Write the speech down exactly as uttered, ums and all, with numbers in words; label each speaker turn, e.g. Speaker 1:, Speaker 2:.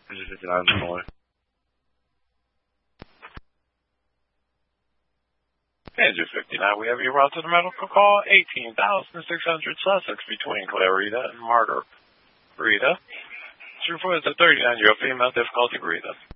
Speaker 1: Just fifty-nine this morning.
Speaker 2: Andrew fifty-nine, we have you brought to the medical call, eighteen thousand six hundred Sussex between Clarita and Margarita. True for the thirty-nine-year-old female, difficulty breathing.